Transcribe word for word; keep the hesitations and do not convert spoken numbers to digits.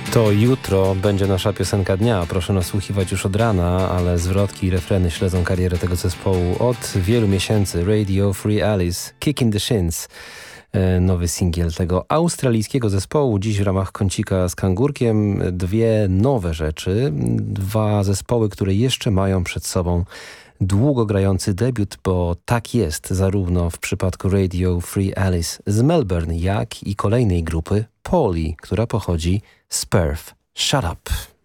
To jutro będzie nasza piosenka dnia. Proszę nasłuchiwać już od rana, ale zwrotki i refreny śledzą karierę tego zespołu od wielu miesięcy. Radio Free Alice, Kick in the Shins. Nowy singiel tego australijskiego zespołu. Dziś w ramach kącika z Kangurkiem dwie nowe rzeczy. Dwa zespoły, które jeszcze mają przed sobą długo grający debiut, bo tak jest zarówno w przypadku Radio Free Alice z Melbourne, jak i kolejnej grupy Polly, która pochodzi z Perth. Shut Up.